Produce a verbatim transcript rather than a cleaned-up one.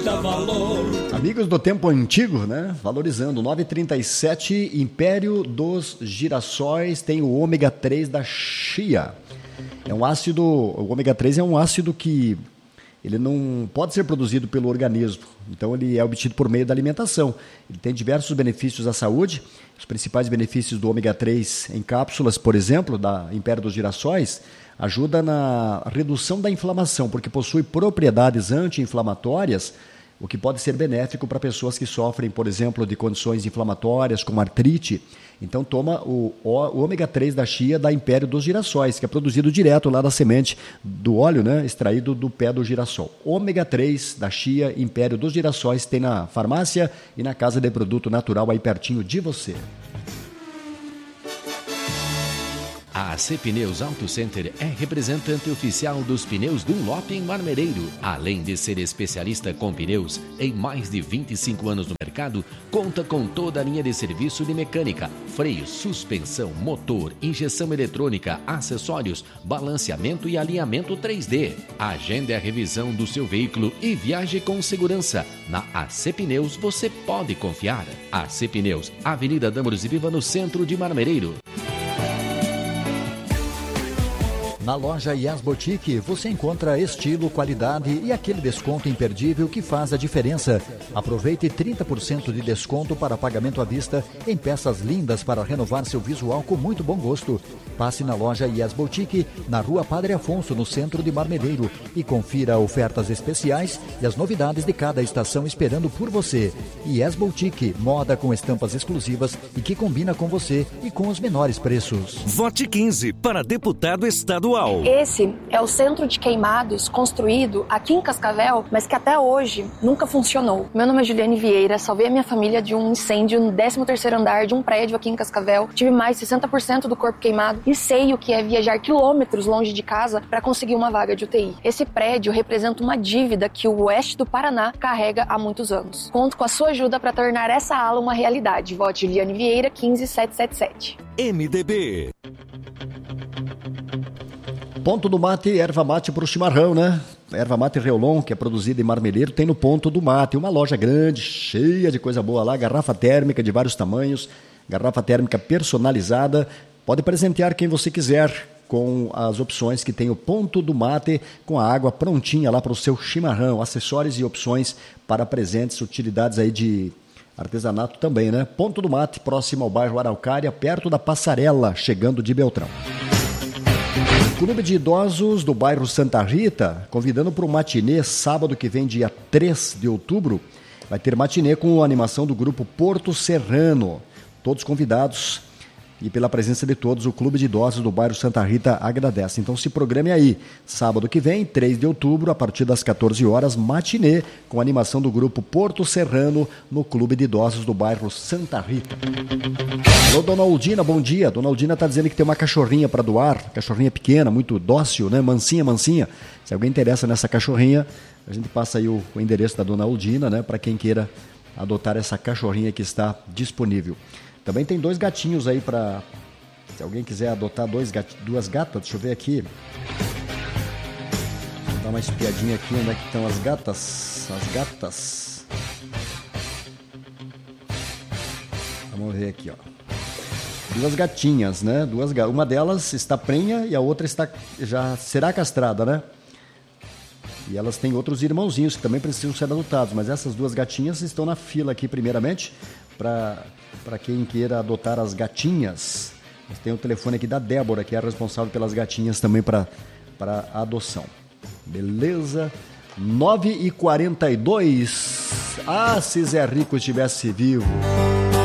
dá valor. Amigos do tempo antigo, né? Valorizando. nove e trinta e sete, Império dos Girassóis tem o ômega três da chia. É um ácido, o ômega três é um ácido que ele não pode ser produzido pelo organismo, então ele é obtido por meio da alimentação. Ele tem diversos benefícios à saúde. Os principais benefícios do ômega três em cápsulas, por exemplo, da Império dos Girassóis, ajuda na redução da inflamação, porque possui propriedades anti-inflamatórias, o que pode ser benéfico para pessoas que sofrem, por exemplo, de condições inflamatórias, como artrite. Então toma o, o ômega três da chia da Império dos Girassóis, que é produzido direto lá da semente do óleo, né, extraído do pé do girassol. Ômega três da chia Império dos Girassóis tem na farmácia e na casa de produto natural aí pertinho de você. A A C Pneus Auto Center é representante oficial dos pneus Dunlop em Marmereiro. Além de ser especialista com pneus, em mais de vinte e cinco anos no mercado, conta com toda a linha de serviço de mecânica, freio, suspensão, motor, injeção eletrônica, acessórios, balanceamento e alinhamento três D. Agende a revisão do seu veículo e viaje com segurança. Na A C Pneus você pode confiar. A C Pneus, Avenida Dâmaros e Viva, no centro de Marmereiro. Na loja Yes Boutique você encontra estilo, qualidade e aquele desconto imperdível que faz a diferença. Aproveite trinta por cento de desconto para pagamento à vista em peças lindas para renovar seu visual com muito bom gosto. Passe na loja Yes Boutique, na Rua Padre Afonso, no centro de Marmereiro, e confira ofertas especiais e as novidades de cada estação esperando por você. Yes Boutique, moda com estampas exclusivas e que combina com você e com os menores preços. Vote quinze para deputado estadual. Esse é o centro de queimados construído aqui em Cascavel, mas que até hoje nunca funcionou. Meu nome é Juliane Vieira, salvei a minha família de um incêndio no décimo terceiro andar de um prédio aqui em Cascavel. Tive mais de sessenta por cento do corpo queimado e sei o que é viajar quilômetros longe de casa para conseguir uma vaga de U T I. Esse prédio representa uma dívida que o oeste do Paraná carrega há muitos anos. Conto com a sua ajuda para tornar essa ala uma realidade. Vote Juliane Vieira, quinze sete sete sete. M D B. Ponto do Mate, erva mate para o chimarrão, né? Erva mate Reolon, que é produzida em Marmereiro, tem no Ponto do Mate. Uma loja grande, cheia de coisa boa lá, garrafa térmica de vários tamanhos, garrafa térmica personalizada. Pode presentear quem você quiser com as opções que tem o Ponto do Mate, com a água prontinha lá para o seu chimarrão, acessórios e opções para presentes, utilidades aí de artesanato também, né? Ponto do Mate, próximo ao bairro Araucária, perto da Passarela, chegando de Beltrão. Clube de Idosos do bairro Santa Rita, convidando para o matinê, sábado que vem, dia três de outubro, vai ter matinê com a animação do grupo Porto Serrano. Todos convidados e pela presença de todos, o Clube de Idosos do bairro Santa Rita agradece. Então se programe aí, sábado que vem, três de outubro, a partir das quatorze horas, matinê com a animação do grupo Porto Serrano no Clube de Idosos do bairro Santa Rita. Alô, Dona Aldina, bom dia. Dona Aldina está dizendo que tem uma cachorrinha para doar, cachorrinha pequena, muito dócil, né? Mansinha, mansinha. Se alguém interessa nessa cachorrinha, a gente passa aí o, o endereço da Dona Aldina, né? Para quem queira adotar essa cachorrinha que está disponível. Também tem dois gatinhos aí para... Se alguém quiser adotar dois gat... duas gatas, deixa eu ver aqui. Vou dar uma espiadinha aqui onde é que estão as gatas. As gatas. Vamos ver aqui, ó. Duas gatinhas, né? Duas, uma delas está prenha e a outra está já será castrada, né? E elas têm outros irmãozinhos que também precisam ser adotados, mas essas duas gatinhas estão na fila aqui primeiramente para quem queira adotar as gatinhas. Tem o telefone aqui da Débora, que é a responsável pelas gatinhas também para a adoção. Beleza? nove e quarenta e dois. Ah, se Zé Rico estivesse vivo.